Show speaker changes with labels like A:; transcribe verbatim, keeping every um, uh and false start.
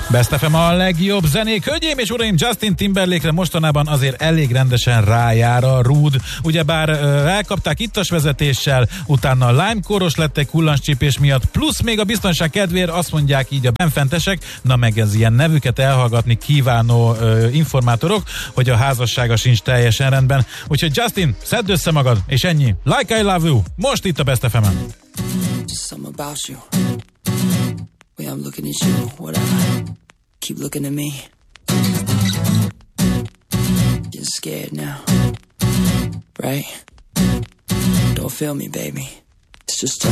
A: Best ef em a legjobb zenék. Hölgyeim és uraim, Justin Timberlake-re mostanában azért elég rendesen rájár a rúd. Ugyebár elkapták ittas vezetéssel, utána a Lime-kóros lett egy kullancscsípés miatt, plusz még a biztonság kedvéért azt mondják így a benfentesek, na meg ez ilyen nevüket elhallgatni kívánó uh, informátorok, hogy a házassága sincs teljesen rendben. Úgyhogy Justin, szedd össze magad, és ennyi. Like I love you, most itt a Best ef em-en.
B: Just something about you. Way I'm looking at you, whatever. Keep looking at me. Getting scared now, right? Don't feel me, baby. It's just